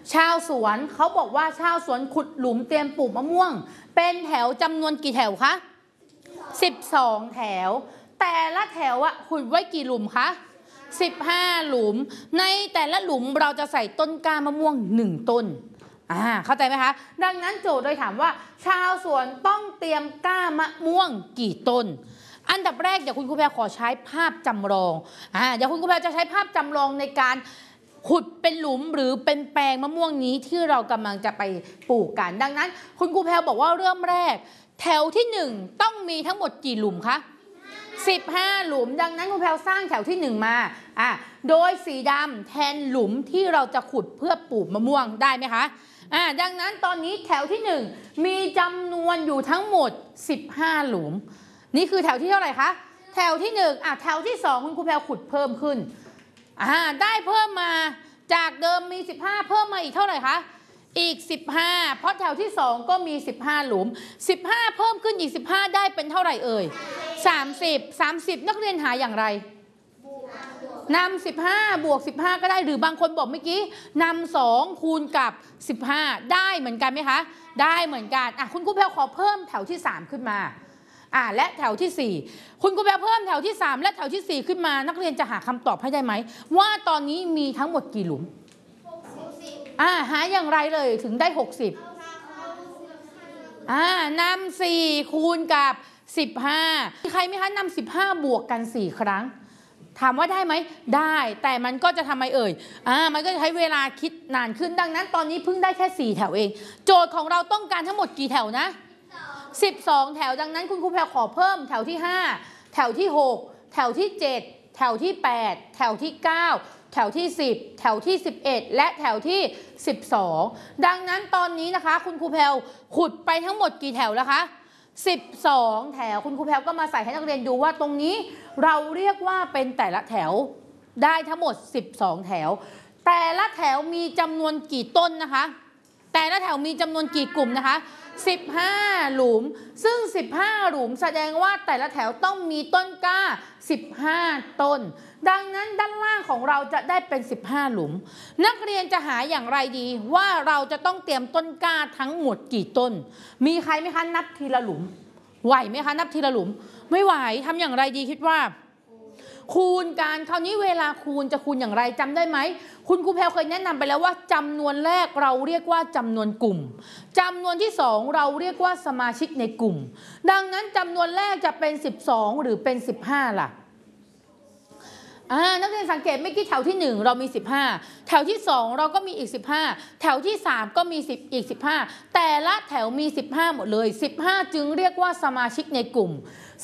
ชาวสวนเขาบอกว่าชาวสวนขุดหลุมเตรียมปลูกมะม่วงเป็นแถวจำนวนกี่แถวคะ12แถวแต่ละแถวอะขุดไว้กี่หลุมคะ15หลุมในแต่ละหลุมเราจะใส่ต้นกล้ามะม่วง1ต้นเข้าใจไหมคะดังนั้นโจทย์โดยถามว่าชาวสวนต้องเตรียมกล้ามะม่วงกี่ต้นอันดับแรกเดี๋ยวคุณครูแพรขอใช้ภาพจำลองเดี๋ยวคุณครูแพรจะใช้ภาพจำลองในการขุดเป็นหลุมหรือเป็นแปลงมะม่วงนี้ที่เรากำลังจะไปปลูกกันดังนั้นคุณครูแพรบอกว่าเริ่มแรกแถวที่1ต้องมีทั้งหมดกี่หลุมคะ15หลุมดังนั้นคุณแพรสร้างแถวที่1มาโดยสีดำแทนหลุมที่เราจะขุดเพื่อปลูกมะม่วงได้ไหมคะดังนั้นตอนนี้แถวที่1มีจำนวนอยู่ทั้งหมด15หลุมนี่คือแถวที่เท่าไหร่คะแถวที่1แถวที่2คุณครูแพรขุดเพิ่มขึ้นได้เพิ่มมาจากเดิมมี15เพิ่มมาอีกเท่าไหร่คะอีก15เพราะแถวที่2ก็มี15หลุม15เพิ่มขึ้นอีก15ได้เป็นเท่าไหร่เอ่ย30นักเรียนหาอย่างไรนำ15บวก15ก็ได้หรือบางคนบอกเมื่อกี้นำ2คูณกับ15ได้เหมือนกันไหมคะได้เหมือนกันคุณครูแพรขอเพิ่มแถวที่3ขึ้นมาและแถวที่4คุณครูแพรเพิ่มแถวที่3และแถวที่4ขึ้นมานักเรียนจะหาคำตอบให้ได้ไหมว่าตอนนี้มีทั้งหมดกี่หลุมหาอย่างไรเลยถึงได้60นำ4คูณกับ15มีใครไหมคะนำ15บวกกัน4ครั้งถามว่าได้ไหมได้แต่มันก็จะทำไมเอ่ยมันก็จะใช้เวลาคิดนานขึ้นดังนั้นตอนนี้เพิ่งได้แค่4แถวเองโจทย์ของเราต้องการทั้งหมดกี่แถวนะ12แถวดังนั้นคุณครูแพรขอเพิ่มแถวที่5แถวที่6แถวที่7แถวที่8แถวที่9แถวที่10แถวที่11และแถวที่12ดังนั้นตอนนี้นะคะคุณครูแพรขุดไปทั้งหมดกี่แถวแล้วคะ12แถวคุณครูแพรก็มาใส่ให้นักเรียนดูว่าตรงนี้เราเรียกว่าเป็นแต่ละแถวได้ทั้งหมด12แถวแต่ละแถวมีจำนวนกี่ต้นนะคะแต่ละแถวมีจำนวนกี่กลุ่มนะคะ15หลุมซึ่ง15หลุมแสดงว่าแต่ละแถวต้องมีต้นกล้า15ต้นดังนั้นด้านล่างของเราจะได้เป็น15หลุมนักเรียนจะหาอย่างไรดีว่าเราจะต้องเตรียมต้นกล้าทั้งหมดกี่ต้นมีใครไหมคะนับทีละหลุมไหวไหมคะนับทีละหลุมไม่ไหวทำอย่างไรดีคิดว่าคูณกันคราวนี้เวลาคูณจะคูณอย่างไรจำได้ไหมคุณครูแพรเคยแนะนำไปแล้วว่าจำนวนแรกเราเรียกว่าจำนวนกลุ่มจำนวนที่2เราเรียกว่าสมาชิกในกลุ่มดังนั้นจำนวนแรกจะเป็น12หรือเป็น15ล่ะนักเรียนสังเกตเมื่อกี้แถวที่1เรามี15แถวที่2เราก็มีอีก15แถวที่3ก็มีอีก15แต่ละแถวมี15หมดเลย15จึงเรียกว่าสมาชิกในกลุ่ม